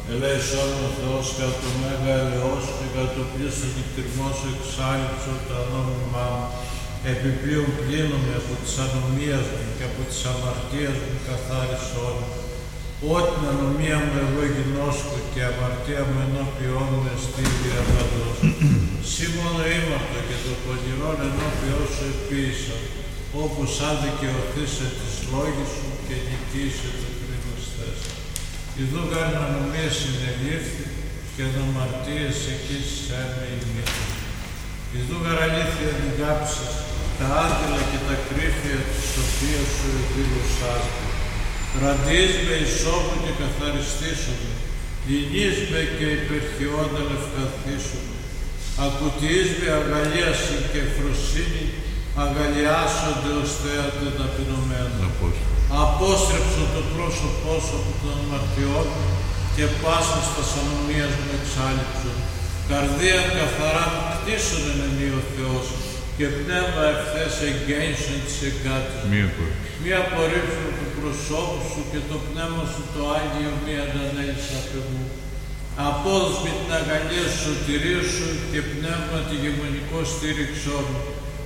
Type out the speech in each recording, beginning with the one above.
Ελέησόν ο Θεός κατά το μέγα ελεός και κατά το πλήστος νυχτηρμός εξάλληψο τα νόμιμά μου. Επιπλέον πλύνομαι από της ανομίας μου και από της αμαρτίας μου καθάρισόν. Ό,τι την ανομία μου εγώ γινώσκω και η αμαρτία μου ενώπιόν μου εστίβια παντός. Σήμωνο ήμαρτο και το πονηρόν ενώπιόν σου επίησα, όπως αν δικαιωθήσε τις λόγεις σου και νικήσε το κρίνος θες. Ιδού γάριν ανομία συνελήφθη και αναμαρτίες εκείσησέ με ημίτου. Ιδού γαρ αλήθεια δικάψεις, τα άδειλα και τα κρύφια της οποίας σου εκδήλωσάστε. Ραντείς με εισόμου και καθαριστήσομαι, λυνείς με και υπερχιόντα λευκαθήσομαι. Ακουτιείς με αγαλίαση και φροσύνη, αγαλιάσονται ως θέατε ταπεινωμένα. Απόστρεψω το πρόσωπό σου από των αμαρτιών και πάσα στα ανομίας μου εξάλληψον. Καρδία καθαρά μου κτίσον ενενή ο Θεός και πνεύμα ευθές εγκαίνησον της εγκάτης. Μη απορρίψω του προσώπου σου και το πνεύμα σου το Άγιο μη ανανέλεις απ' μου. Απόδος με την αγαλία σου σωτηρίου σου και πνεύμα τη γεμονικό στήριξό μου.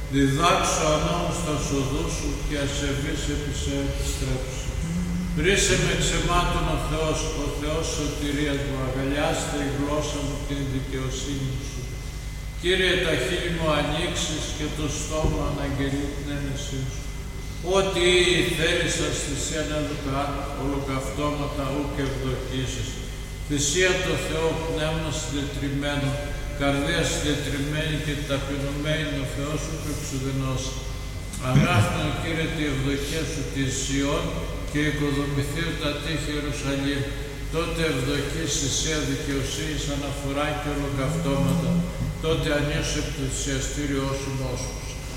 Διδάξω ανώμου στα σοδού σου και ασεβείς επί σε επιστρέψου. Ρίσε με ξεμάτων ο Θεός σωτηρίας μου, αγαλιάστε η γλώσσα μου την δικαιοσύνη σου. Κύριε, τα χείλη μου ανοίξεις και το στόμα αναγγελεί την ένεσή σου. Ό,τι θέλησας θυσία να ολοκαυτώματα ούκ ευδοκίσεις. Θυσία το Θεό πνεύμα συντετριμμένο, καρδία συντετριμένη και ταπεινωμένη ο Θεός σου εξουδενώσει. Αγράφνω, Κύριε, τη ευδοκία σου τη Σιών και οικοδομηθείου τα τείχη Ιερουσαλήμ. Τότε ευδοκείς θυσία δικαιοσύνης, αναφορά και ολοκαυτώματα. Τότε ανοίξου εκ το θυσιαστήριό σου νόσους.